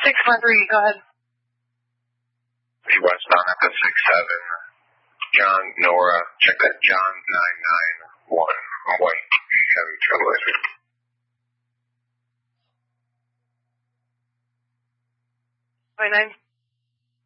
643, go ahead. Westbound at the 67. John, Nora, check that John 991, white, Chevy Trailblazer. 29.